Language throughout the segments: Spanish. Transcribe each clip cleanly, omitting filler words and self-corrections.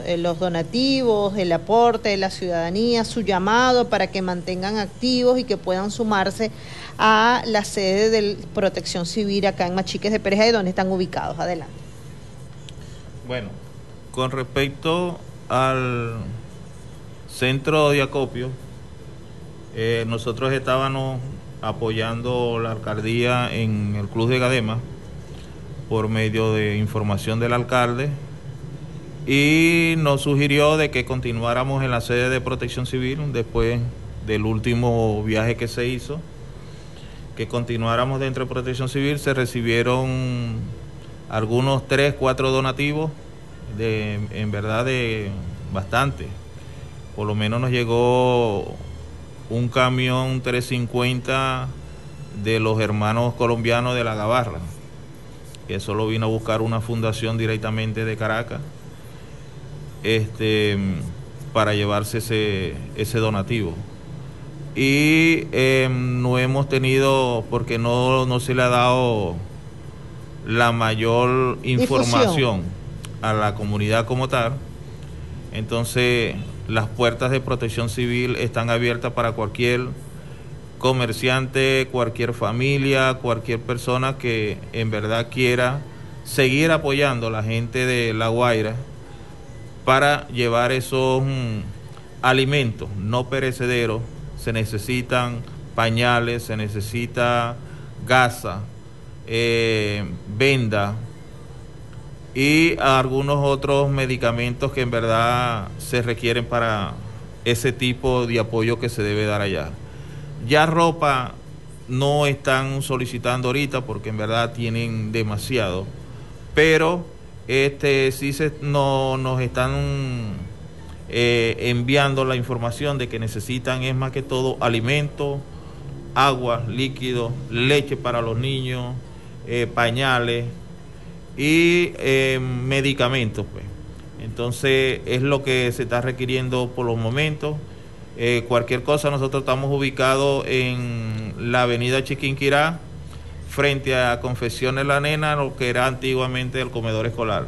los donativos, el aporte de la ciudadanía, su llamado para que mantengan activos y que puedan sumarse a la sede de Protección Civil acá en Machiques de Perijá, donde están ubicados. Adelante. Bueno, con respecto al centro de acopio, nosotros estábamos apoyando la alcaldía en el Club de Gadema por medio de información del alcalde, y nos sugirió de que continuáramos en la sede de Protección Civil después del último viaje que se hizo, que continuáramos dentro de Protección Civil. Se recibieron algunos 3, 4 donativos, en verdad de bastante. Por lo menos nos llegó un camión 350 de los hermanos colombianos de La Gabarra, que eso lo vino a buscar una fundación directamente de Caracas, para llevarse ese donativo. Y no hemos tenido, porque no se le ha dado la mayor información a la comunidad como tal. Entonces las puertas de Protección Civil están abiertas para cualquier comerciante, cualquier familia, cualquier persona que en verdad quiera seguir apoyando a la gente de La Guaira para llevar esos alimentos no perecederos. Se necesitan pañales, se necesita gasa, venda y algunos otros medicamentos que en verdad se requieren para ese tipo de apoyo que se debe dar allá. Ya ropa no están solicitando ahorita porque en verdad tienen demasiado, pero sí nos están enviando la información de que necesitan, es más que todo, alimentos, agua, líquidos, leche para los niños, pañales y medicamentos, pues. Entonces es lo que se está requiriendo por los momentos. Cualquier cosa, nosotros estamos ubicados en la avenida Chiquinquirá, frente a Confesiones La Nena, lo que era antiguamente el comedor escolar.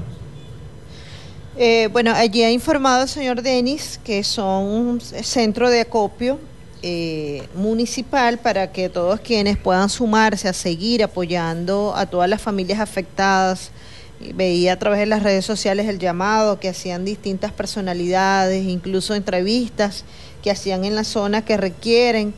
Bueno, allí ha informado el señor Denis que son un centro de acopio municipal para que todos quienes puedan sumarse a seguir apoyando a todas las familias afectadas. Veía a través de las redes sociales el llamado que hacían distintas personalidades, incluso entrevistas que hacían en la zona, que requieren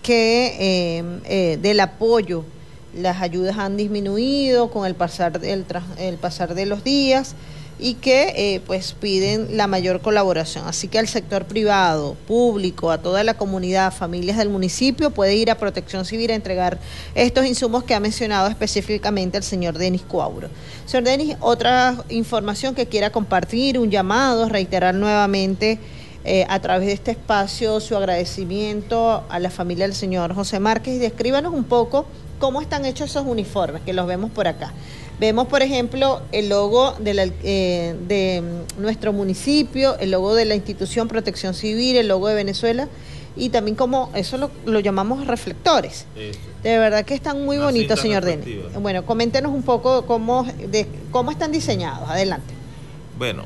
que del apoyo. Las ayudas han disminuido con el pasar de los días y que pues piden la mayor colaboración. Así que al sector privado, público, a toda la comunidad, familias del municipio, puede ir a Protección Civil a entregar estos insumos que ha mencionado específicamente el señor Denis Cuauro. Señor Denis, otra información que quiera compartir, un llamado, reiterar nuevamente a través de este espacio su agradecimiento a la familia del señor José Márquez, y descríbanos un poco cómo están hechos esos uniformes, que los vemos por acá. Vemos, por ejemplo, el logo de nuestro municipio, el logo de la institución Protección Civil, el logo de Venezuela, y también como eso lo llamamos reflectores. Sí. De verdad que están muy bonitos, señor Denis. Bueno, coméntenos un poco cómo están diseñados. Adelante. Bueno,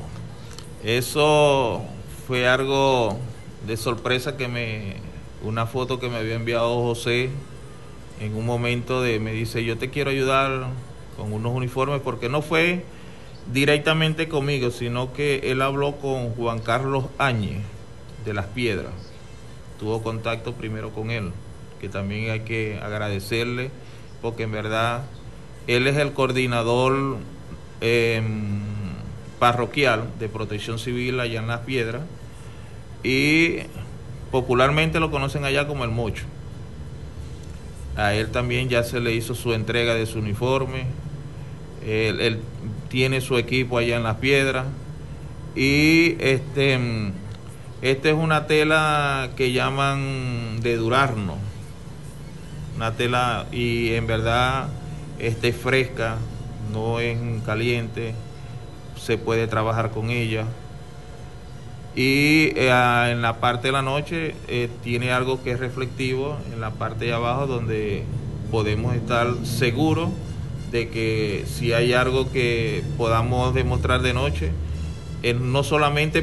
eso fue algo de sorpresa, una foto que me había enviado José en un momento me dice, yo te quiero ayudar con unos uniformes, porque no fue directamente conmigo, sino que él habló con Juan Carlos Áñez de Las Piedras, tuvo contacto primero con él, que también hay que agradecerle, porque en verdad él es el coordinador parroquial de Protección Civil allá en Las Piedras, y popularmente lo conocen allá como el Mocho. A él también ya se le hizo su entrega de su uniforme. Él tiene su equipo allá en Las Piedras. Y esta es una tela que llaman de durazno. Una tela, y en verdad es fresca, no es caliente, se puede trabajar con ella. Y en la parte de la noche tiene algo que es reflectivo en la parte de abajo, donde podemos estar seguros de que si hay algo que podamos demostrar de noche, no solamente